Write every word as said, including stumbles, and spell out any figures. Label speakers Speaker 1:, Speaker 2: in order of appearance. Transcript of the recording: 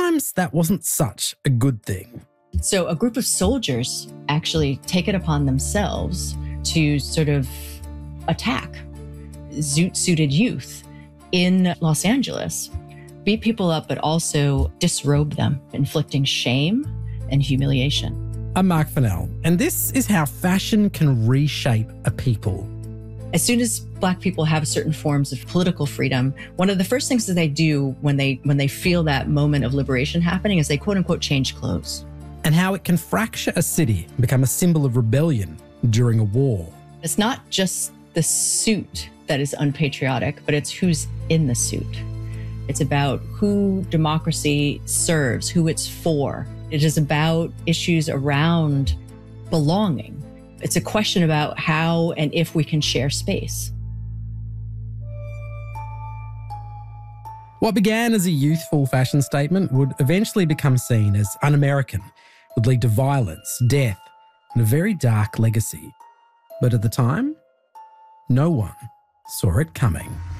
Speaker 1: sometimes that wasn't such a good thing.
Speaker 2: So a group of soldiers actually take it upon themselves to sort of attack zoot-suited youth in Los Angeles, beat people up, but also disrobe them, inflicting shame and humiliation.
Speaker 1: I'm Mark Fennell, and this is how fashion can reshape a people.
Speaker 2: As soon as Black people have certain forms of political freedom, one of the first things that they do when they when they feel that moment of liberation happening is they quote unquote change clothes.
Speaker 1: And how it can fracture a city and become a symbol of rebellion during a war.
Speaker 2: It's not just the suit that is unpatriotic, but it's who's in the suit. It's about who democracy serves, who it's for. It is about issues around belonging. It's a question about how and if we can share space.
Speaker 1: What began as a youthful fashion statement would eventually become seen as un-American, would lead to violence, death, and a very dark legacy. But at the time, no one saw it coming.